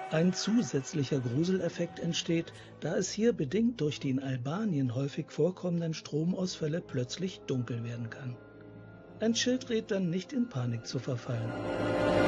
Ein zusätzlicher Gruseleffekt entsteht, da es hier bedingt durch die in Albanien häufig vorkommenden Stromausfälle plötzlich dunkel werden kann. Ein Schild rät dann nicht in Panik zu verfallen.